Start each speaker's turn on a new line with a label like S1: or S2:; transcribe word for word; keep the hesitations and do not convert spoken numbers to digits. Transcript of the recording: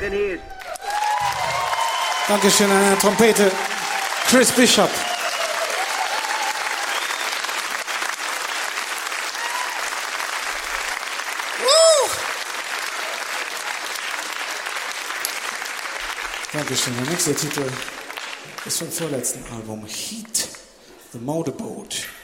S1: than he is.
S2: Dankeschön an der Trompete, Chris Bishop. Woo! Dankeschön. Der nächste Titel ist vom vorletzten Album, Heat, The Motorboat.